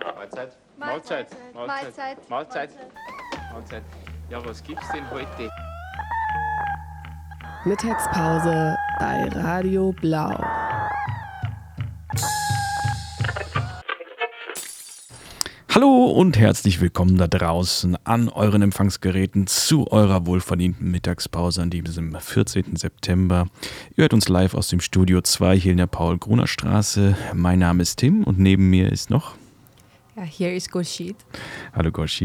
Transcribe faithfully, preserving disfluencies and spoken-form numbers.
Mahlzeit. Mahlzeit. Mahlzeit. Mahlzeit. Mahlzeit. Mahlzeit. Ja, was gibt's denn heute? Mittagspause bei Radio Blau. Hallo und herzlich willkommen da draußen an euren Empfangsgeräten zu eurer wohlverdienten Mittagspause an diesem vierzehnten September. Ihr hört uns live aus dem Studio zwei hier in der Paul-Gruner-Straße. Mein Name ist Tim und neben mir ist noch... Ja, hier ist Gorshid. Hallo Gorshid.